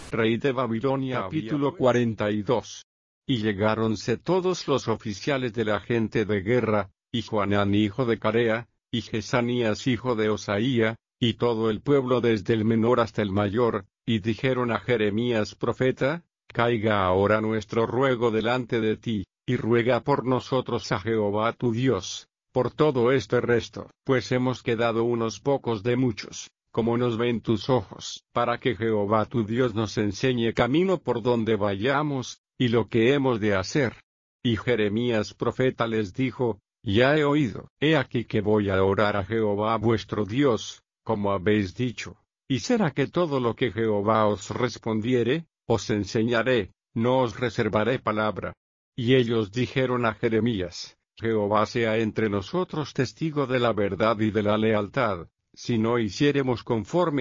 rey de Babilonia. Capítulo 42. Y llegáronse todos los oficiales de la gente de guerra, y Johanán hijo de Carea, y Jesanías hijo de Osaía, y todo el pueblo desde el menor hasta el mayor, y dijeron a Jeremías profeta: Caiga ahora nuestro ruego delante de ti, y ruega por nosotros a Jehová tu Dios, por todo este resto, pues hemos quedado unos pocos de muchos, como nos ven tus ojos, para que Jehová tu Dios nos enseñe camino por donde vayamos, y lo que hemos de hacer. Y Jeremías profeta les dijo: Ya he oído, he aquí que voy a orar a Jehová vuestro Dios, como habéis dicho. Y será que todo lo que Jehová os respondiere, os enseñaré, no os reservaré palabra. Y ellos dijeron a Jeremías: Jehová sea entre nosotros testigo de la verdad y de la lealtad, si no hiciéremos conforme